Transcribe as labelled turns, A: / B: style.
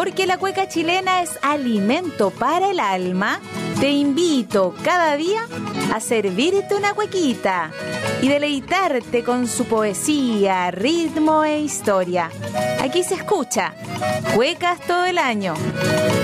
A: Porque la cueca chilena es alimento para el alma, te invito cada día a servirte una cuequita y deleitarte con su poesía, ritmo e historia. Aquí se escucha Cuecas todo el año.